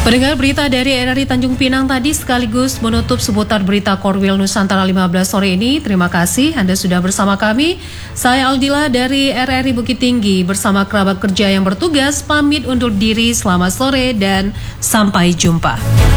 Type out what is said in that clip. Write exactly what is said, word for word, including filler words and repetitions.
Pendengar, berita dari R R I Tanjung Pinang tadi sekaligus menutup seputar berita Korwil Nusantara lima belas sore ini. Terima kasih Anda sudah bersama kami. Saya Aldila dari R R I Bukit Tinggi bersama kerabat kerja yang bertugas pamit undur diri. Selamat sore dan sampai jumpa.